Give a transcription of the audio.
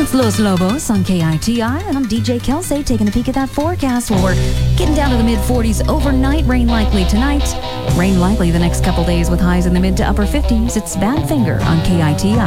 It's Los Lobos on KITI, and I'm DJ Kelsey taking a peek at that forecast where we're getting down to the mid-40s overnight. Rain likely tonight. Rain likely the next couple days with highs in the mid to upper 50s. It's Badfinger on KITI.